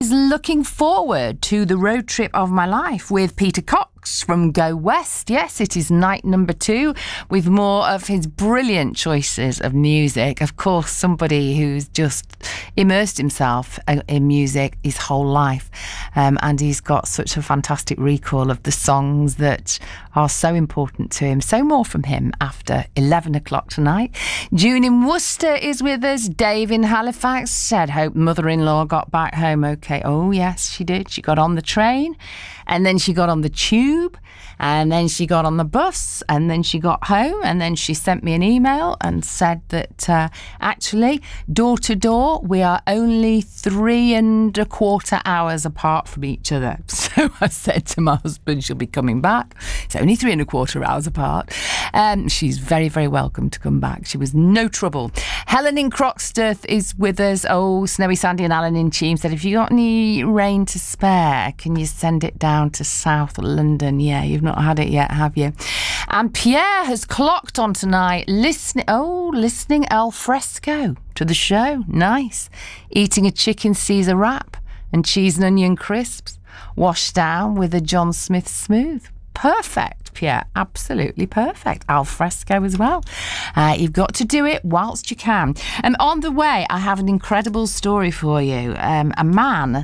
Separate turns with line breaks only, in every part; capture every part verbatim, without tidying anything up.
is looking forward to the road trip of my life with Peter Cox from Go West. Yes, it is night number two with more of his brilliant choices of music. Of course, somebody who's just immersed himself in music his whole life. Um, and he's got such a fantastic recall of the songs that are so important to him. So more from him after eleven o'clock tonight. June in Worcester is with us. Dave in Halifax said, hope mother-in-law got back home okay. Oh, yes, she did. She got on the train and then she got on the tube and then she got on the bus and then she got home and then she sent me an email and said that uh, actually, door to door, we are only three and a quarter hours apart from each other. So I said to my husband, she'll be coming back. It's only three and a quarter hours apart. Um, she's very, very welcome to come back. She was no trouble. Helen in Croxteth is with us. Oh, Snowy Sandy and Alan in Cheam said, if you got any rain to spare, can you send it down to South London? Yeah, you've not had it yet, have you? And Pierre has clocked on tonight, listening, oh, listening al fresco to the show. Nice. Eating a chicken Caesar wrap and cheese and onion crisps, washed down with a John Smith smooth. Perfect, Pierre. Absolutely perfect. Al fresco as well. Uh, you've got to do it whilst you can. And on the way, I have an incredible story for you. Um, a man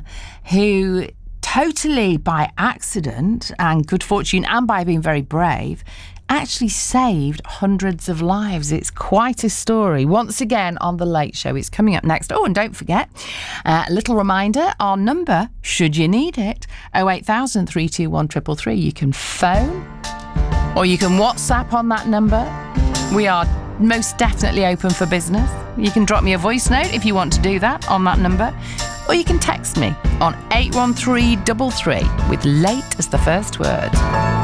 who totally by accident and good fortune and by being very brave actually saved hundreds of lives. It's quite a story. Once again on The Late Show. It's coming up next. Oh, and don't forget, uh, a little reminder, our number, should you need it, oh eight thousand, three two one, three three three. You can phone or you can WhatsApp on that number. We are most definitely open for business. You can drop me a voice note if you want to do that on that number. Or you can text me on eight one three three three with late as the first word.